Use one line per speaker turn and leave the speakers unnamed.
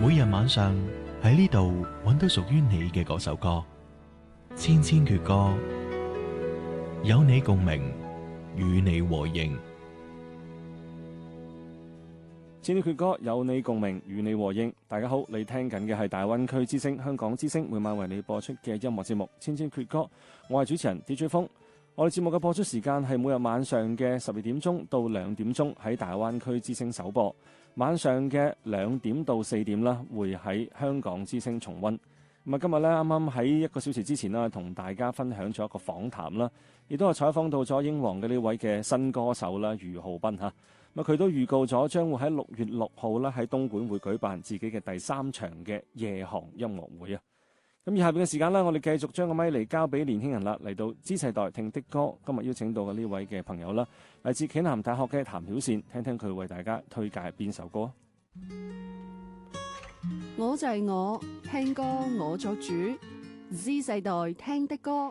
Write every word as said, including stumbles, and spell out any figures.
每日晚上喺呢度揾到屬於你嘅嗰首歌，千千闕歌，有你共鳴，與你和應。
千千闕歌，有你共鳴，與你和應。大家好，你聽緊嘅係大灣區之聲香港之聲每晚為你播出嘅音樂節目《千千闕歌》，我係主持人 D J 風。我哋節目嘅播出時間係每日晚上嘅十二點鐘到兩點鐘喺大灣區之聲首播，晚上嘅兩點到四點啦會喺香港之聲重溫。咁啊，今日咧啱啱喺一個小時之前啦，同大家分享咗一個訪談啦，亦都係採訪到咗英皇嘅呢位嘅新歌手啦，俞灝斌嚇。咁佢都預告咗將會喺六月六號啦喺東莞會舉辦自己嘅第三場嘅夜航音樂會啊！咁以下邊嘅時間啦，我哋繼續將個咪嚟交俾年輕人啦，嚟到知世代聽的歌。今日邀請到嘅呢位嘅朋友啦，嚟自暨南大學嘅譚曉善，聽聽佢為大家推介邊首歌。
我就係我，聽歌我作主，知世代聽的歌。